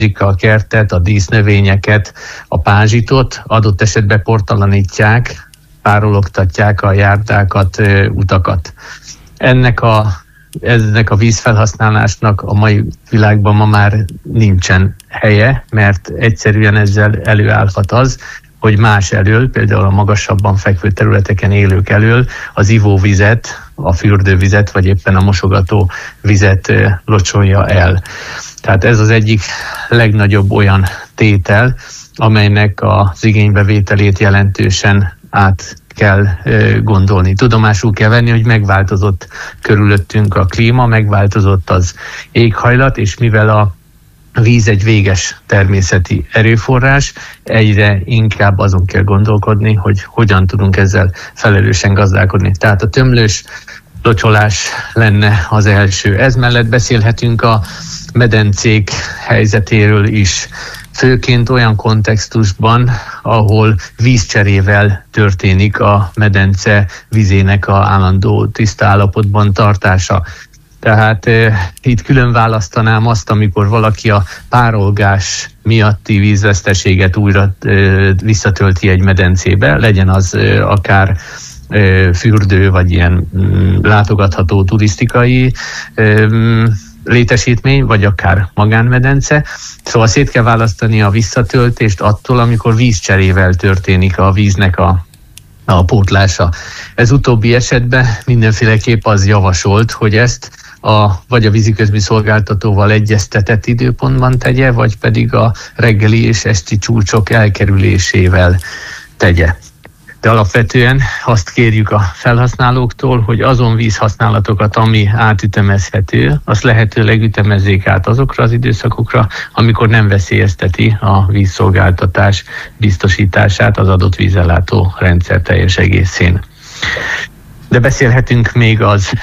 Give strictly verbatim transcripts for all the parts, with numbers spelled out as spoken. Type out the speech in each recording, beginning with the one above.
a kertet, a dísznövényeket, a pázsitot, adott esetben portalanítják, párologtatják a járdákat, utakat. Ennek a, ennek a vízfelhasználásnak a mai világban ma már nincsen helye, mert egyszerűen ezzel előállhat az, hogy más elől, például a magasabban fekvő területeken élők elől az ivóvizet, a fürdővizet, vagy éppen a mosogató vizet locsolja el. Tehát ez az egyik legnagyobb olyan tétel, amelynek az igénybevételét jelentősen át kell gondolni. Tudomásul kell venni, hogy megváltozott körülöttünk a klíma, megváltozott az éghajlat, és mivel a víz egy véges természeti erőforrás, egyre inkább azon kell gondolkodni, hogy hogyan tudunk ezzel felelősen gazdálkodni. Tehát a tömlős locsolás lenne az első. Ez mellett beszélhetünk a medencék helyzetéről is, főként olyan kontextusban, ahol vízcserével történik a medence vízének a állandó tiszta állapotban tartása. Tehát e, itt külön választanám azt, amikor valaki a párolgás miatti vízveszteséget újra e, visszatölti egy medencébe, legyen az e, akár e, fürdő, vagy ilyen m, látogatható turisztikai e, létesítmény, vagy akár magánmedence. Szóval szét kell választani a visszatöltést attól, amikor vízcserével történik a víznek a, a pótlása. Ez utóbbi esetben mindenféleképp az javasolt, hogy ezt a, vagy a víziközmű szolgáltatóval egyeztetett időpontban tegye, vagy pedig a reggeli és esti csúcsok elkerülésével tegye. De alapvetően azt kérjük a felhasználóktól, hogy azon vízhasználatokat, ami átütemezhető, azt lehetőleg ütemezzék át azokra az időszakokra, amikor nem veszélyezteti a vízszolgáltatás biztosítását az adott vízellátó rendszer teljes egészén. De beszélhetünk még az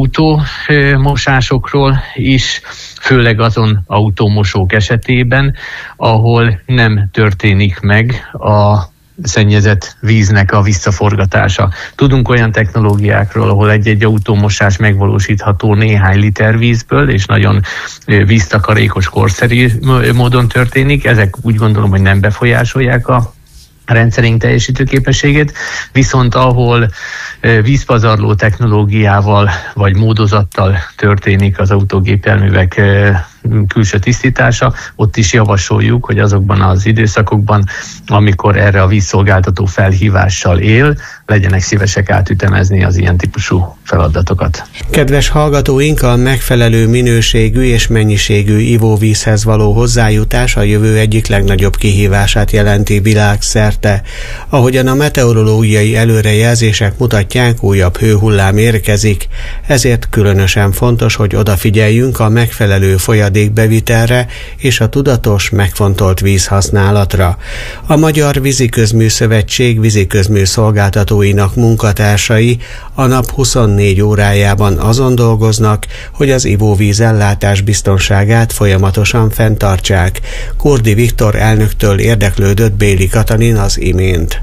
autómosásokról is, főleg azon autómosók esetében, ahol nem történik meg a szennyezett víznek a visszaforgatása. Tudunk olyan technológiákról, ahol egy-egy autómosás megvalósítható néhány liter vízből, és nagyon víztakarékos, korszerű módon történik. Ezek úgy gondolom, hogy nem befolyásolják a rendszerünk teljesítőképességét, viszont ahol vízpazarló technológiával vagy módozattal történik az autógépjárművek külső tisztítása, ott is javasoljuk, hogy azokban az időszakokban, amikor erre a vízszolgáltató felhívással él, legyenek szívesek átütemezni az ilyen típusú feladatokat. Kedves hallgatóink, a megfelelő minőségű és mennyiségű ivóvízhez való hozzájutás a jövő egyik legnagyobb kihívását jelenti világszerte. Ahogyan a meteorológiai előrejelzések mutatják, újabb hőhullám érkezik, ezért különösen fontos, hogy odafigyeljünk a megfelelő folyadékbevitelre és a tudatos, megfontolt vízhasználatra. A Magyar Víziközmű Szövetség víziközmű szolgáltatóinak munkatársai a nap huszonnégy órájában azon dolgoznak, hogy az ivóvíz ellátás biztonságát folyamatosan fenntartsák. Kurdi Viktor elnöktől érdeklődött Béli Katalin az imént.